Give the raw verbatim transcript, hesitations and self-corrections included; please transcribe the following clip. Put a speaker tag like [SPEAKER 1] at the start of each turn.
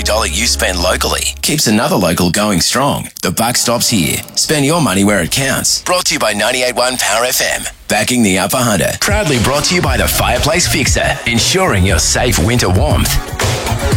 [SPEAKER 1] dollar you spend locally keeps another local going strong. The buck stops here. Spend your money where it counts. Brought to you by ninety-eight point one Power F M. Backing the Upper Hunter. Proudly brought to you by the Fireplace Fixer, ensuring your safe winter warmth.